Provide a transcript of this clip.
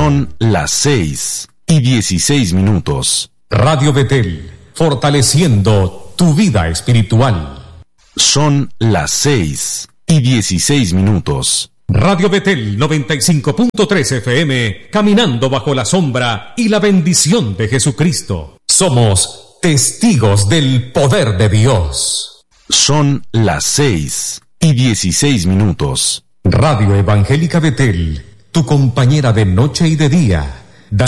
Son las 6:16. Radio Betel, fortaleciendo tu vida espiritual. Son las 6:16. Radio Betel 95.3 FM, caminando bajo la sombra y la bendición de Jesucristo. Somos testigos del poder de Dios. Son las 6:16. Radio Evangélica Betel, tu compañera de noche y de día.